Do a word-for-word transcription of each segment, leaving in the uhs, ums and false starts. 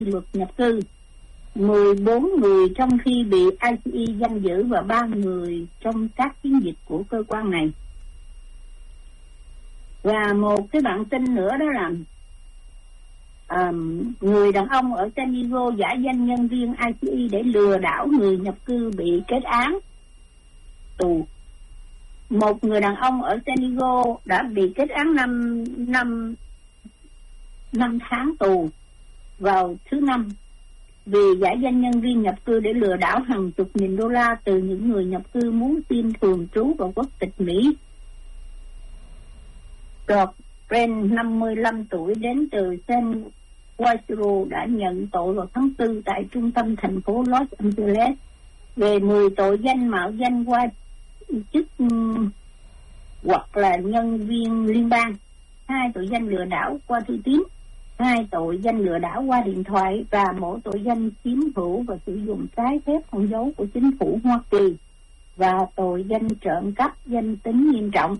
luật nhập cư. mười bốn người trong khi bị i xê e giam giữ và ba người trong các chiến dịch của cơ quan này. Và một cái bản tin nữa đó là um, người đàn ông ở San Diego giả danh nhân viên i xê e để lừa đảo người nhập cư bị kết án tù. Một người đàn ông ở San Diego đã bị kết án năm năm năm tháng tù vào thứ năm vì giả danh nhân viên nhập cư để lừa đảo hàng chục nghìn đô la từ những người nhập cư muốn xin thường trú vào quốc tịch Mỹ. George Brent, năm mươi lăm tuổi, đến từ San Ysidro đã nhận tội vào tháng tư tại trung tâm thành phố Los Angeles về mười tội danh mạo danh qua chức hoặc là nhân viên liên bang, hai tội danh lừa đảo qua thư tín, hai tội danh lừa đảo qua điện thoại và mỗi tội danh chiếm hữu và sử dụng trái phép con dấu của chính phủ Hoa Kỳ và tội danh trộm cắp danh tính nghiêm trọng.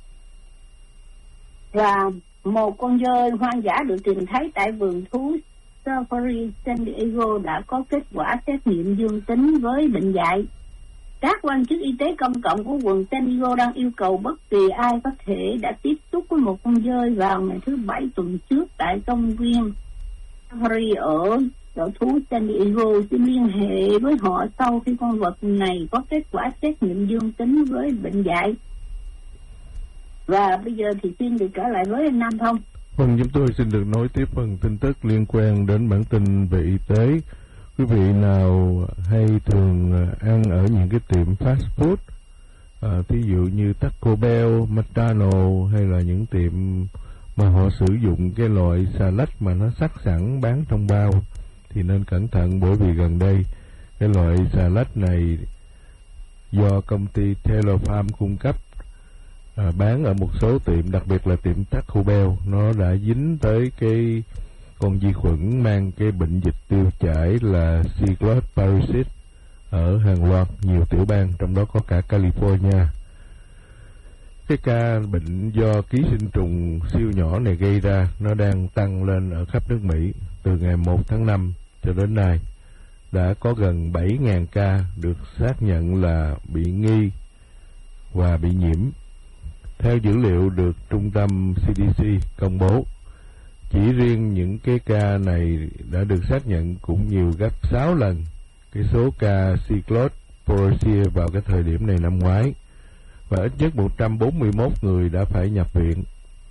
Và một con dơi hoang dã được tìm thấy tại vườn thú Safari San Diego đã có kết quả xét nghiệm dương tính với bệnh dại. Các quan chức y tế công cộng của quận San Diego đang yêu cầu bất kỳ ai có thể đã tiếp xúc với một con dơi vào ngày thứ Bảy tuần trước tại công viên Safari ở sở thú San Diego xin liên hệ với họ sau khi con vật này có kết quả xét nghiệm dương tính với bệnh dại. Và bây giờ thì xin được trở lại với anh Nam Thông. Vâng, chúng tôi xin được nối tiếp phần tin tức liên quan đến bản tin về y tế. Quý vị nào hay thường ăn ở những cái tiệm fast food, à, thí dụ như Taco Bell, McDonald's hay là những tiệm mà họ sử dụng cái loại salad mà nó sắc sẵn bán trong bao thì nên cẩn thận, bởi vì gần đây cái loại salad này do công ty Taylor Farm cung cấp à, bán ở một số tiệm, đặc biệt là tiệm Taco Bell, nó đã dính tới cái con vi khuẩn mang cái bệnh dịch tiêu chảy là Cyclosporisis ở hàng loạt nhiều tiểu bang, trong đó có cả California. Cái ca bệnh do ký sinh trùng siêu nhỏ này gây ra nó đang tăng lên ở khắp nước Mỹ. Từ ngày một tháng năm cho đến nay đã có gần bảy nghìn ca được xác nhận là bị nghi và bị nhiễm. Theo dữ liệu được trung tâm xê đê xê công bố, chỉ riêng những cái ca này đã được xác nhận cũng nhiều gấp sáu lần cái số ca Cyclosporisis vào cái thời điểm này năm ngoái, và ít nhất một trăm bốn mươi mốt người đã phải nhập viện.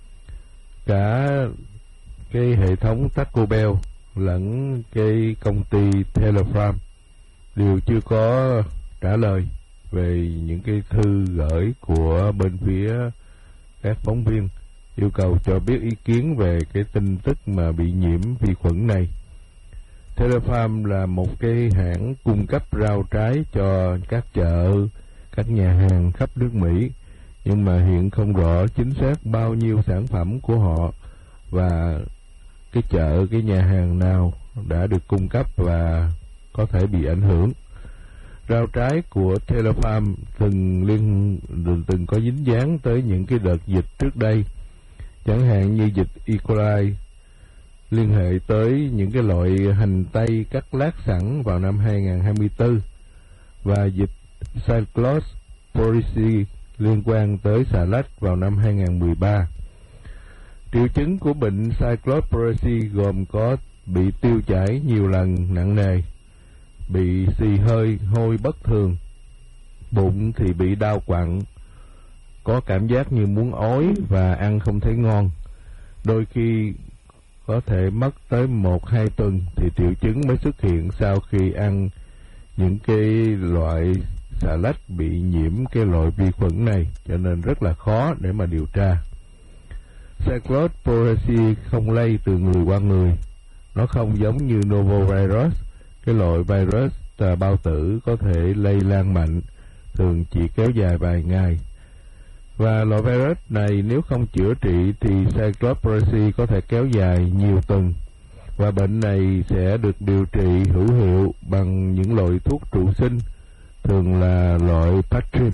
Cả cái hệ thống Taco Bell lẫn cái công ty Taylor Farm đều chưa có trả lời về những cái thư gửi của bên phía các phóng viên yêu cầu cho biết ý kiến về cái tin tức mà bị nhiễm vi khuẩn này. Taylor Farm là một cái hãng cung cấp rau trái cho các chợ, các nhà hàng khắp nước Mỹ, nhưng mà hiện không rõ chính xác bao nhiêu sản phẩm của họ và cái chợ, cái nhà hàng nào đã được cung cấp và có thể bị ảnh hưởng. Rau trái của Taylor Farm từng liên từng có dính dáng tới những cái đợt dịch trước đây, chẳng hạn như dịch E. coli liên hệ tới những cái loại hành tây cắt lát sẵn vào năm hai nghìn không trăm hai mươi tư và dịch Cyclosporisis liên quan tới xà lách vào năm hai nghìn không trăm mười ba. Triệu chứng của bệnh Cyclosporisis gồm có bị tiêu chảy nhiều lần nặng nề, bị xì hơi hôi bất thường, bụng thì bị đau quặn, có cảm giác như muốn ói và ăn không thấy ngon. Đôi khi có thể mất tới một hai tuần thì triệu chứng mới xuất hiện sau khi ăn những cái loại xà lách bị nhiễm cái loại vi khuẩn này, cho nên rất là khó để mà điều tra. Cyclosporisis không lây từ người qua người, nó không giống như Norovirus, cái loại virus à, bao tử có thể lây lan mạnh, thường chỉ kéo dài vài ngày. Và loại virus này nếu không chữa trị thì Cyclosporisis có thể kéo dài nhiều tuần, và bệnh này sẽ được điều trị hữu hiệu bằng những loại thuốc trụ sinh, thường là loại Patrim.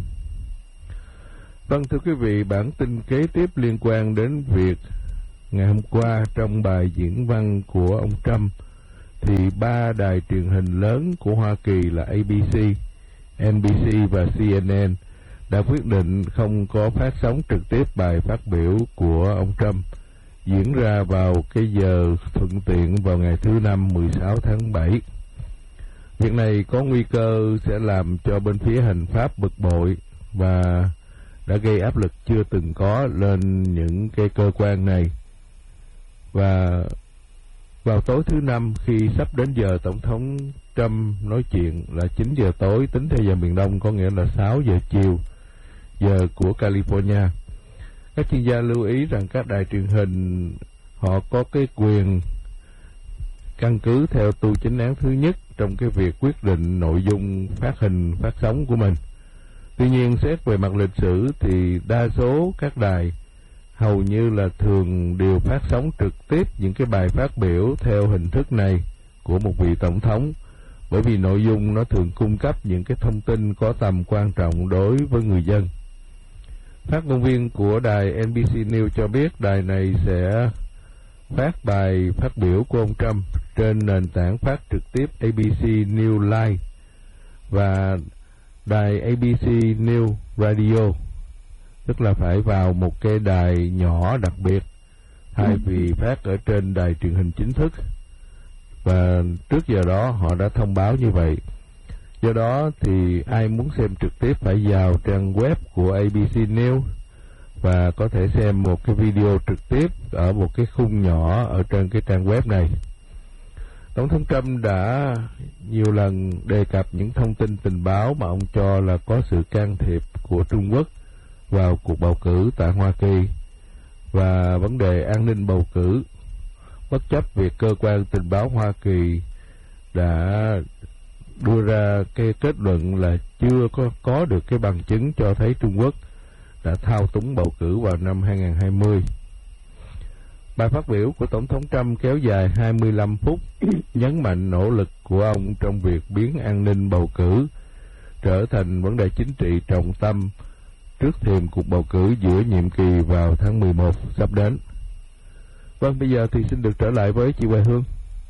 Vâng, thưa quý vị, bản tin kế tiếp liên quan đến việc ngày hôm qua trong bài diễn văn của ông Trump thì ba đài truyền hình lớn của Hoa Kỳ là A B C, N B C và C N N đã quyết định không có phát sóng trực tiếp bài phát biểu của ông Trump diễn ra vào cái giờ thuận tiện vào ngày thứ Năm mười sáu tháng bảy. Việc này có nguy cơ sẽ làm cho bên phía hành pháp bực bội và đã gây áp lực chưa từng có lên những cái cơ quan này. Và vào tối thứ Năm, khi sắp đến giờ Tổng thống Trump nói chuyện là chín giờ tối tính theo giờ miền Đông, có nghĩa là sáu giờ chiều giờ của California, các chuyên gia lưu ý rằng các đài truyền hình họ có cái quyền căn cứ theo tu chính án thứ nhất trong cái việc quyết định nội dung phát hình phát sóng của mình. Tuy nhiên, xét về mặt lịch sử thì đa số các đài hầu như là thường đều phát sóng trực tiếp những cái bài phát biểu theo hình thức này của một vị tổng thống, bởi vì nội dung nó thường cung cấp những cái thông tin có tầm quan trọng đối với người dân. Phát ngôn viên của đài N B C News cho biết đài này sẽ phát bài phát biểu của ông Trump trên nền tảng phát trực tiếp A B C News Live và đài A B C News Radio, tức là phải vào một cái đài nhỏ đặc biệt thay vì phát ở trên đài truyền hình chính thức. Và trước giờ đó họ đã thông báo như vậy. Do đó thì ai muốn xem trực tiếp phải vào trang web của A B C News và có thể xem một cái video trực tiếp ở một cái khung nhỏ ở trên cái trang web này. Tổng thống Trump đã nhiều lần đề cập những thông tin tình báo mà ông cho là có sự can thiệp của Trung Quốc vào cuộc bầu cử tại Hoa Kỳ và vấn đề an ninh bầu cử, bất chấp việc cơ quan tình báo Hoa Kỳ đã đưa ra cái kết luận là chưa có, có được cái bằng chứng cho thấy Trung Quốc đã thao túng bầu cử vào năm hai nghìn không trăm hai mươi. Bài phát biểu của Tổng thống Trump kéo dài hai mươi lăm phút, nhấn mạnh nỗ lực của ông trong việc biến an ninh bầu cử trở thành vấn đề chính trị trọng tâm trước thềm cuộc bầu cử giữa nhiệm kỳ vào tháng mười một sắp đến. Vâng, bây giờ thì xin được trở lại với chị Hoài Hương.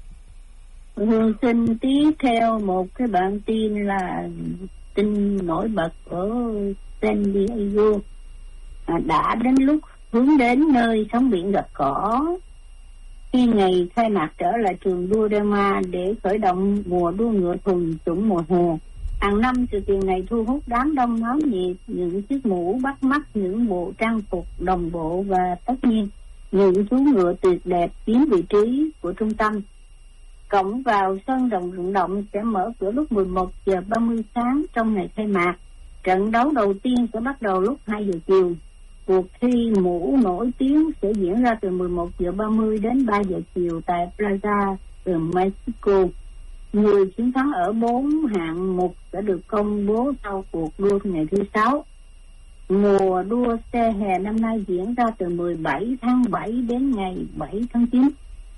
Hương xin tiếp theo một cái bản tin là tin nổi bật ở San Diego. À, đã đến lúc hướng đến nơi sóng biển gặp cỏ khi ngày khai mạc trở lại trường đua Del Mar để khởi động mùa đua ngựa thuần chủng mùa hè. Hàng năm sự kiện này thu hút đám đông náo nhiệt, những chiếc mũ bắt mắt, những bộ trang phục đồng bộ và tất nhiên những chú ngựa tuyệt đẹp chiếm vị trí của trung tâm. Cổng vào sân vận động sẽ mở cửa lúc mười một giờ ba mươi sáng trong ngày khai mạc. Trận đấu đầu tiên sẽ bắt đầu lúc hai giờ chiều. Cuộc thi mũ nổi tiếng sẽ diễn ra từ mười một giờ ba mươi đến ba giờ chiều tại Plaza de Mexico. Người chiến thắng ở bốn hạng mục sẽ được công bố sau cuộc đua ngày thứ sáu. Mùa đua xe hè năm nay diễn ra từ mười bảy tháng bảy đến ngày bảy tháng chín.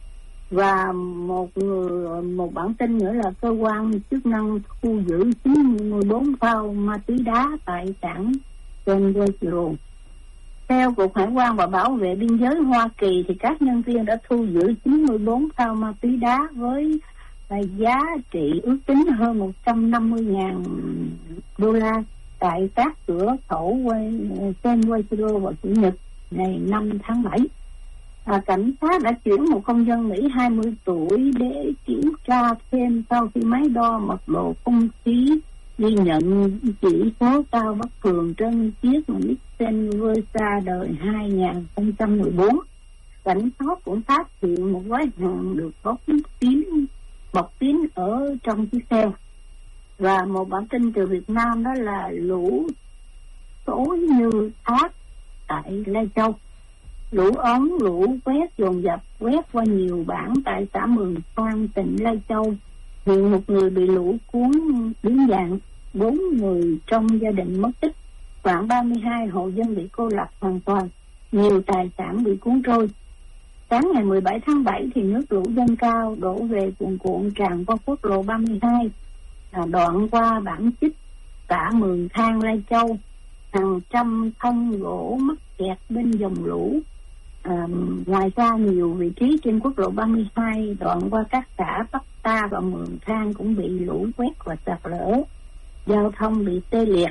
Và một người, một bản tin nữa là cơ quan chức năng thu giữ chín mươi bốn phao ma túy đá tại cảng San Diego. Theo Cục Hải quan và Bảo vệ Biên giới Hoa Kỳ thì các nhân viên đã thu giữ chín mươi bốn phao ma túy đá với giá trị ước tính hơn một trăm năm mươi nghìn đô la tại các cửa khẩu San Diego vào Chủ nhật ngày năm tháng bảy. À, cảnh sát đã chuyển một công dân Mỹ hai mươi tuổi để kiểm tra thêm sau khi máy đo mật độ không khí ghi nhận chỉ số cao bất thường trên chiếc Nissan Versa đời hai nghìn không trăm mười bốn. Cảnh sát cũng phát hiện một gói hàng được bọc kín bọc kín ở trong chiếc xe. Và một bản tin từ Việt Nam đó là lũ xối như thác tại Lai Châu. Lũ ống, lũ quét dồn dập quét qua nhiều bản tại xã Mường Khoan, tỉnh Lai Châu. Hiện một người bị lũ cuốn biến dạng, bốn người trong gia đình mất tích, khoảng ba mươi hai hộ dân bị cô lập hoàn toàn, nhiều tài sản bị cuốn trôi. Sáng ngày mười bảy tháng bảy thì nước lũ dâng cao đổ về cuồn cuộn tràn qua quốc lộ ba mươi hai, à, đoạn qua bản Chích, xã Mường Khang, Lai Châu. Hàng trăm thân gỗ mắc kẹt bên dòng lũ. À, ngoài ra nhiều vị trí trên quốc lộ ba mươi hai đoạn qua các xã Bắc Ta và Mường Thang cũng bị lũ quét và sạt lở, giao thông bị tê liệt.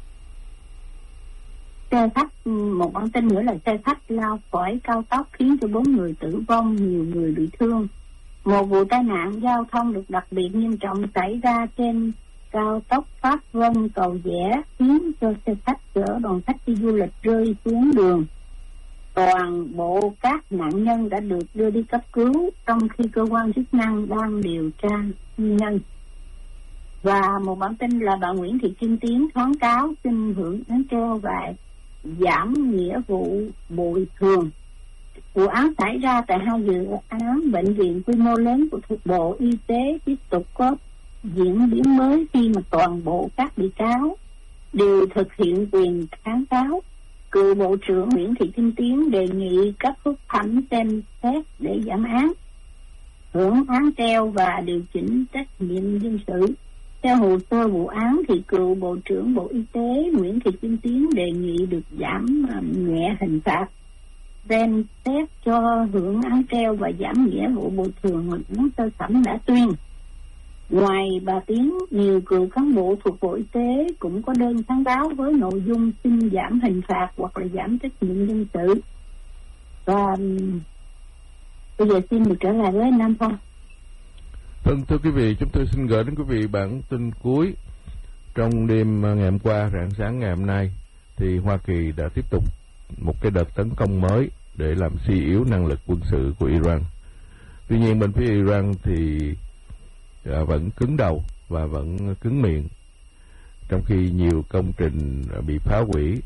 Xe khách, một bản tin nữa là xe khách lao khỏi cao tốc khiến cho bốn người tử vong, nhiều người bị thương. Một vụ tai nạn giao thông được đặc biệt nghiêm trọng xảy ra trên cao tốc Pháp Vân Cầu Giẽ, khiến cho xe khách chở đoàn khách đi du lịch rơi xuống đường. Toàn bộ các nạn nhân đã được đưa đi cấp cứu, trong khi cơ quan chức năng đang điều tra nguyên nhân. Và một bản tin là bà Nguyễn Thị Kim Tiến kháng cáo xin hưởng án treo và giảm nghĩa vụ bồi thường. Vụ án xảy ra tại hai dự án bệnh viện quy mô lớn của thuộc Bộ Y tế tiếp tục có diễn biến mới khi mà toàn bộ các bị cáo đều thực hiện quyền kháng cáo. Cựu Bộ trưởng Nguyễn Thị Kim Tiến đề nghị cấp phúc thẩm xem xét để giảm án, hưởng án treo và điều chỉnh trách nhiệm dân sự. Theo hồ sơ vụ án thì cựu Bộ trưởng Bộ Y tế Nguyễn Thị Kim Tiến đề nghị được giảm nhẹ hình phạt, xem xét cho hưởng án treo và giảm nghĩa vụ bồi thường mà án sơ thẩm đã tuyên. Ngoài bà Tiến, nhiều cựu cán bộ thuộc Bộ Y tế cũng có đơn kháng cáo với nội dung xin giảm hình phạt hoặc là giảm trách nhiệm dân sự. Và bây giờ xin được trở lại với Nam Phong. Vâng, thưa quý vị, chúng tôi xin gửi đến quý vị bản tin cuối. Trong đêm ngày hôm qua, rạng sáng ngày hôm nay, thì Hoa Kỳ đã tiếp tục một cái đợt tấn công mới để làm suy yếu năng lực quân sự của Iran. Tuy nhiên, bên phía Iran thì à, vẫn cứng đầu và vẫn cứng miệng, trong khi nhiều công trình bị phá hủy,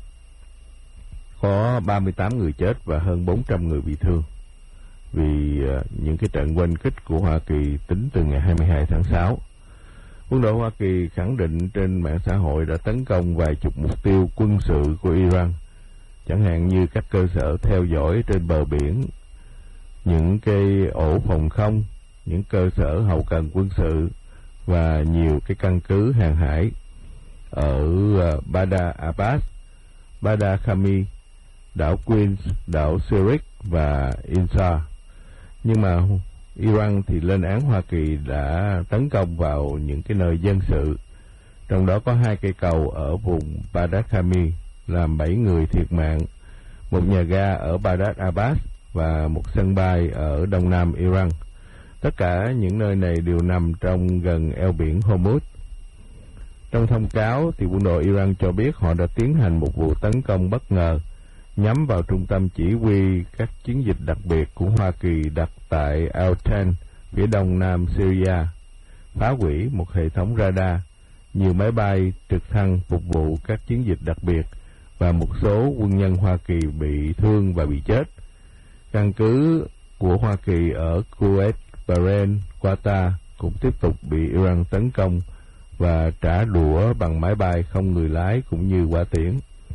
có ba mươi tám người chết và hơn bốn trăm người bị thương vì uh, những cái trận oanh kích của Hoa Kỳ tính từ ngày hai mươi hai tháng sáu. Quân đội Hoa Kỳ khẳng định trên mạng xã hội đã tấn công vài chục mục tiêu quân sự của Iran, chẳng hạn như các cơ sở theo dõi trên bờ biển, những cái ổ phòng không, những cơ sở hậu cần quân sự và nhiều cái căn cứ hàng hải ở uh, Badr Abbas, Badr Khami, đảo Queens, đảo Zurich và Insa. Nhưng mà Iran thì lên án Hoa Kỳ đã tấn công vào những cái nơi dân sự, trong đó có hai cây cầu ở vùng Badr Khami làm bảy người thiệt mạng, một nhà ga ở Badr Abbas và một sân bay ở đông nam Iran. Tất cả những nơi này đều nằm trong gần eo biển Hormuz. Trong thông cáo thì quân đội Iran cho biết họ đã tiến hành một vụ tấn công bất ngờ nhắm vào trung tâm chỉ huy các chiến dịch đặc biệt của Hoa Kỳ đặt tại Al-Tan, phía đông nam Syria, phá hủy một hệ thống radar, nhiều máy bay trực thăng phục vụ các chiến dịch đặc biệt và một số quân nhân Hoa Kỳ bị thương và bị chết. Căn cứ của Hoa Kỳ ở Kuwait, Bahrain, Qatar cũng tiếp tục bị Iran tấn công và trả đũa bằng máy bay không người lái cũng như hỏa tiễn.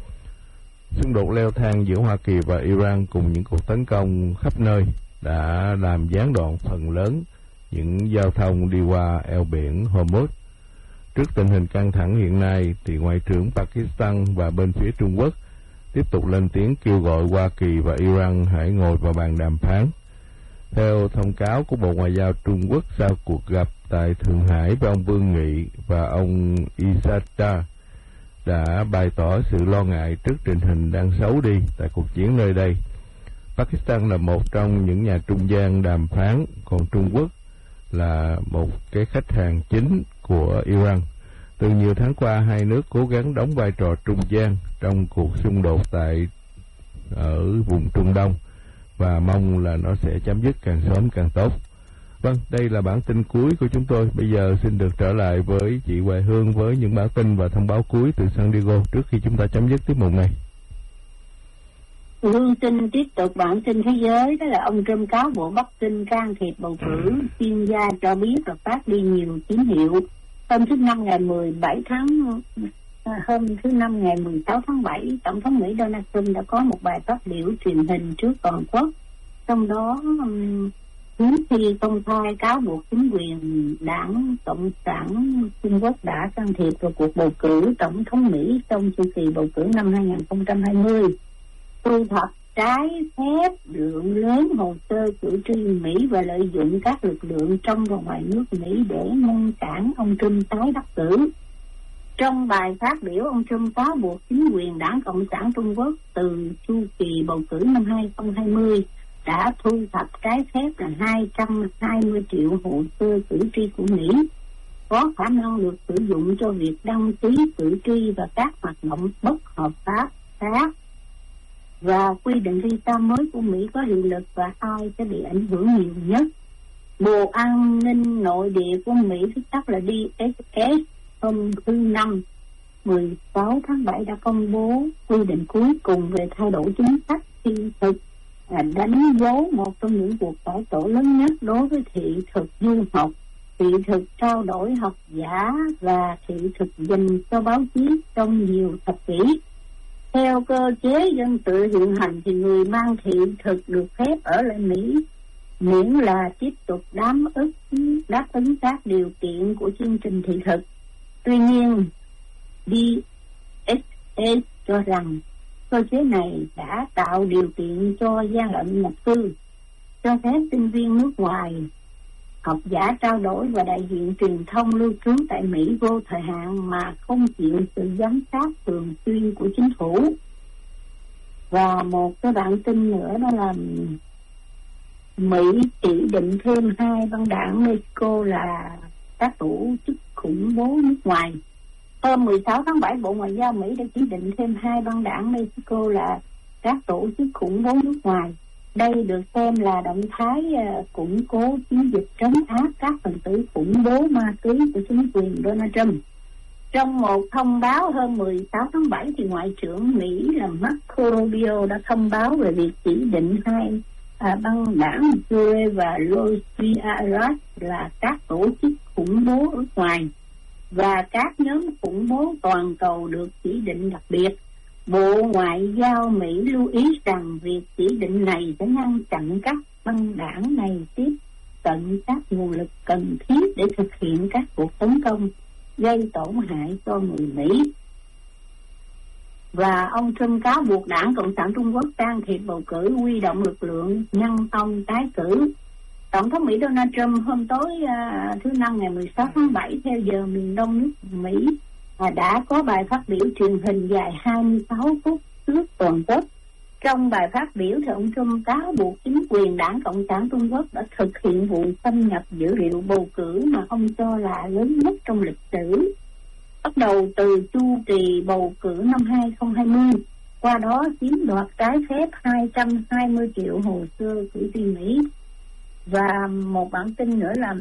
Xung đột leo thang giữa Hoa Kỳ và Iran cùng những cuộc tấn công khắp nơi đã làm gián đoạn phần lớn những giao thông đi qua eo biển Hormuz. Trước tình hình căng thẳng hiện nay, thì Ngoại trưởng Pakistan và bên phía Trung Quốc tiếp tục lên tiếng kêu gọi Hoa Kỳ và Iran hãy ngồi vào bàn đàm phán. Theo thông cáo của Bộ Ngoại giao Trung Quốc sau cuộc gặp tại Thượng Hải với ông Vương Nghị và ông Isata, đã bày tỏ sự lo ngại trước tình hình đang xấu đi tại cuộc chiến nơi đây. Pakistan là một trong những nhà trung gian đàm phán, còn Trung Quốc là một cái khách hàng chính của Iran. Từ nhiều tháng qua, hai nước cố gắng đóng vai trò trung gian trong cuộc xung đột tại ở vùng Trung Đông và mong là nó sẽ chấm dứt càng sớm càng tốt. Vâng, đây là bản tin cuối của chúng tôi. Bây giờ xin được trở lại với chị Hoài Hương với những bản tin và thông báo cuối từ San Diego trước khi chúng ta chấm dứt tiết mục này. Hương xin tiếp tục bản tin thế giới, đó là ông Trump cáo buộc Bắc Kinh can thiệp bầu cử. Chuyên gia cho biết là phát đi nhiều tín hiệu. Hôm thứ Năm ngày mười bảy tháng hôm thứ Năm ngày mười sáu tháng bảy, Tổng thống Mỹ Donald Trump đã có một bài phát biểu truyền hình trước toàn quốc, trong đó hiếm khi công khai cáo buộc chính quyền Đảng Cộng sản Trung Quốc đã can thiệp vào cuộc bầu cử tổng thống Mỹ trong chu kỳ bầu cử năm hai không hai không. Thu thập trái phép lượng lớn hồ sơ cử tri Mỹ và lợi dụng các lực lượng trong và ngoài nước Mỹ để ngăn cản ông Trump tái đắc cử. Trong bài phát biểu, ông Trump cáo buộc chính quyền Đảng Cộng sản Trung Quốc từ chu kỳ bầu cử năm hai không hai không đã thu thập trái phép là hai trăm hai mươi triệu hồ sơ cử tri của Mỹ, có khả năng được sử dụng cho việc đăng ký cử tri và các hoạt động bất hợp pháp khác. Và quy định visa mới của Mỹ có hiệu lực và ai sẽ bị ảnh hưởng nhiều nhất. Bộ An ninh Nội địa của Mỹ, viết tắt là đê ét ét, hôm thứ Năm mười sáu tháng bảy đã công bố quy định cuối cùng về thay đổi chính sách thị thực, là đánh dấu một trong những cuộc cải tổ lớn nhất đối với thị thực du học, thị thực trao đổi học giả và thị thực dành cho báo chí trong nhiều thập kỷ. Theo cơ chế dân tự hiện hành thì người mang thị thực được phép ở lại Mỹ miễn là tiếp tục đáp ứng, đáp ứng các điều kiện của chương trình thị thực. Tuy nhiên, đê ét ét cho rằng cơ chế này đã tạo điều kiện cho gian lận nhập cư, cho phép sinh viên nước ngoài, học giả trao đổi và đại diện truyền thông lưu trú tại Mỹ vô thời hạn mà không chịu sự giám sát thường xuyên của chính phủ. Và một cái bản tin nữa đó là Mỹ chỉ định thêm hai băng đảng Mexico là các tổ chức khủng bố nước ngoài. Hôm mười sáu tháng bảy, Bộ Ngoại giao Mỹ đã chỉ định thêm hai băng đảng Mexico là các tổ chức khủng bố nước ngoài. Đây được xem là động thái uh, củng cố chiến dịch trấn áp các phần tử khủng bố ma túy của chính quyền Donald Trump. Trong một thông báo hôm mười sáu tháng bảy, thì Ngoại trưởng Mỹ là Marco Rubio đã thông báo về việc chỉ định hai à, băng đảng Jure và Los Diaz là các tổ chức khủng bố nước ngoài và các nhóm khủng bố toàn cầu được chỉ định đặc biệt. Bộ Ngoại giao Mỹ lưu ý rằng việc chỉ định này sẽ ngăn chặn các băng đảng này tiếp cận các nguồn lực cần thiết để thực hiện các cuộc tấn công gây tổn hại cho người Mỹ. Và ông Trump cáo buộc Đảng Cộng sản Trung Quốc can thiệp bầu cử, huy động lực lượng ngăn ông tái cử. Tổng thống Mỹ Donald Trump hôm tối uh, thứ Năm ngày mười sáu tháng bảy theo giờ miền Đông nước Mỹ uh, đã có bài phát biểu truyền hình dài hai mươi sáu phút trước toàn quốc. Trong bài phát biểu thì ông Trump cáo buộc chính quyền Đảng Cộng sản Trung Quốc đã thực hiện vụ xâm nhập dữ liệu bầu cử mà ông cho là lớn nhất trong lịch sử, bắt đầu từ chu kỳ bầu cử năm hai không hai không, qua đó chiếm đoạt trái phép hai trăm hai mươi triệu hồ sơ cử tri Mỹ. Và một bản tin nữa là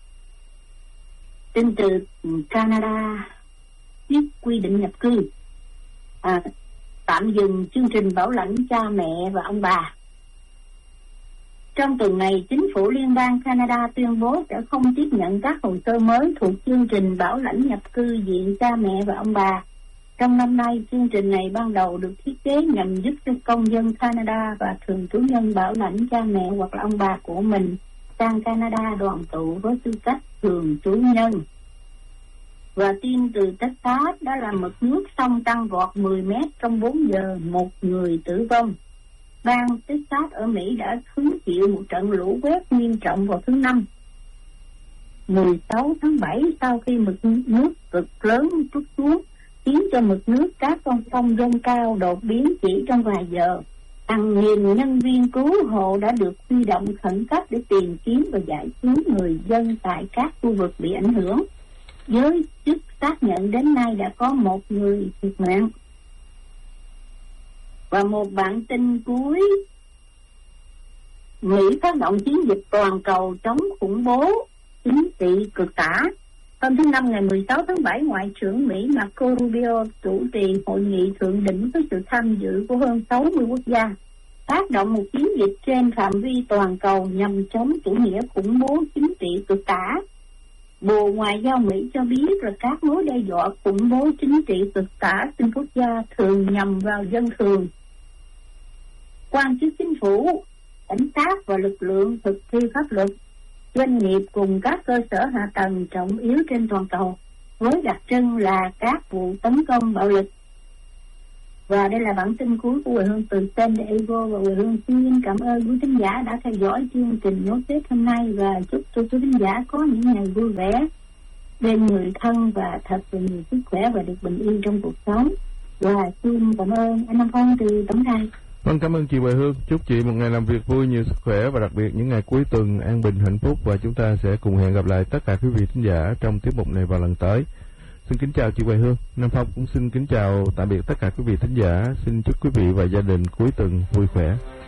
tin từ Canada viết quy định nhập cư, à, tạm dừng chương trình bảo lãnh cha mẹ và ông bà. Trong tuần này, chính phủ liên bang Canada tuyên bố sẽ không tiếp nhận các hồ sơ mới thuộc chương trình bảo lãnh nhập cư diện cha mẹ và ông bà. Trong năm nay, chương trình này ban đầu được thiết kế nhằm giúp cho công dân Canada và thường trú nhân bảo lãnh cha mẹ hoặc là ông bà của mình sang Canada đoàn tụ với tư cách thường trú nhân. Và tin từ Texas đó là mực nước sông tăng vọt mười mét trong bốn giờ, một người tử vong. Bang Texas ở Mỹ đã hứng chịu một trận lũ quét nghiêm trọng vào thứ Năm mười sáu tháng bảy sau khi mực nước cực lớn trút xuống, khiến cho mực nước các con sông dâng cao đột biến chỉ trong vài giờ. Hàng nghìn nhân viên cứu hộ đã được huy động khẩn cấp để tìm kiếm và giải cứu người dân tại các khu vực bị ảnh hưởng. Giới chức xác nhận đến nay đã có một người thiệt mạng. Và một bản tin cuối, Mỹ phát động chiến dịch toàn cầu chống khủng bố chính trị cực tả. Hôm thứ Năm ngày mười sáu tháng bảy, Ngoại trưởng Mỹ Marco Rubio chủ trì hội nghị thượng đỉnh với sự tham dự của hơn sáu mươi quốc gia, phát động một chiến dịch trên phạm vi toàn cầu nhằm chống chủ nghĩa khủng bố chính trị cực tả. Bộ Ngoại giao Mỹ cho biết là các mối đe dọa khủng bố chính trị cực tả xuyên quốc gia thường nhằm vào dân thường, quan chức chính phủ, cảnh sát và lực lượng thực thi pháp luật, doanh nghiệp cùng các cơ sở hạ tầng trọng yếu trên toàn cầu, với đặc trưng là các vụ tấn công bạo lực. Và đây là bản tin cuối của Quê Hương từ San Diego, và Quê Hương xin cảm ơn quý thính giả đã theo dõi chương trình Nối Tiếp hôm nay, và chúc cho quý thính giả có những ngày vui vẻ bên người thân và thật là nhiều sức khỏe và được bình yên trong cuộc sống. Và xin cảm ơn anh Nam Phong từ tổng đài. Vâng, cảm ơn chị Quê Hương. Chúc chị một ngày làm việc vui, nhiều sức khỏe và đặc biệt những ngày cuối tuần an bình hạnh phúc, và chúng ta sẽ cùng hẹn gặp lại tất cả quý vị thính giả trong tiết mục này vào lần tới. Xin kính chào chị Quê Hương. Nam Phong cũng xin kính chào tạm biệt tất cả quý vị thính giả. Xin chúc quý vị và gia đình cuối tuần vui khỏe.